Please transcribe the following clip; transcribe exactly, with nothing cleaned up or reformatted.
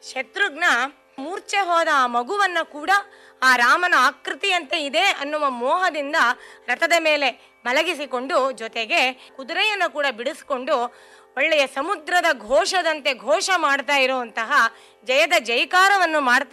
ಶತ್ರುಘ್ನ ಮೂರ್ಛೆ ಹೋದ ಆ ಮಗುವನ್ನ ಕೂಡ ಆ ರಾಮನ ಆಕೃತಿಯಂತೆ ಇದೆ ಅನ್ನುವ ಮೋಹದಿಂದ ರಥದ ಮೇಲೆ ಮಲಗಿಸಿಕೊಂಡು ಜೊತೆಗೆ ಕುದುರೆಯನ್ನು ಕೂಡ ಬಿಡಿಸಿಕೊಂಡು ಒಳ್ಳೆಯ ಸಮುದ್ರದ ಘೋಷದಂತೆ ಘೋಷ ಮಾಡ್ತಾ ಇರುವಂತಹ ಜಯದ ಜೈಕಾರವನ್ನು ಮಾಡ್ತಾ